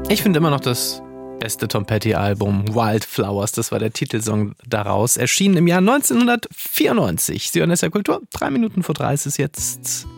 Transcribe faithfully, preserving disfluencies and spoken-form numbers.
Ich finde immer noch das beste Tom Petty-Album Wildflowers, das war der Titelsong daraus, erschienen im Jahr neunzehnhundertvierundneunzig. Sie hören S R Kultur, drei Minuten vor drei ist es jetzt.